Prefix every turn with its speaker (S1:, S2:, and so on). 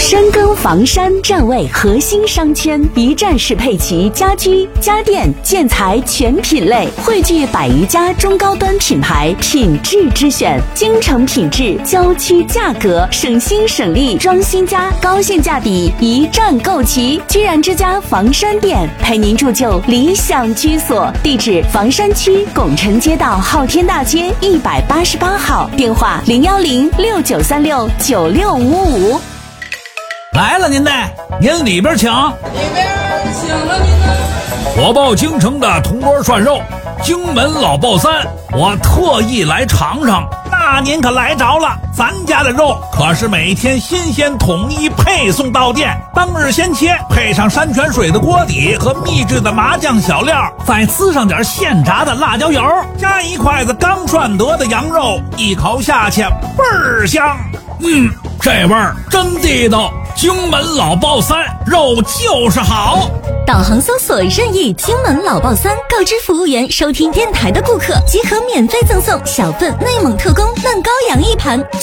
S1: 深耕房山站位核心商圈，一站式配齐家居、家电、建材全品类，汇聚100余家中高端品牌，品质之选，京城品质，郊区价格，省心省力装新家，高性价比，一站购齐。居然之家房山店陪您铸就理想居所，地址房山区拱辰街道昊天大街188号，电话01069369655。
S2: 来了您的，您里边请。
S3: 里边请了您呢。
S2: 我报京城的铜锅涮肉，荆门老爆三，我特意来尝尝。那您可来着了，咱家的肉可是每天新鲜统一配送到店，当日鲜切，配上山泉水的锅底和秘制的麻酱小料，再呲上点现炸的辣椒油，加一筷子刚涮得的羊肉，一口下去倍儿香。这味儿真地道，荆门老爆三，肉就是好。
S4: 导航搜索任意荆门老爆三，告知服务员收听电台的顾客即可免费赠送小份内蒙特供嫩羔羊1盘，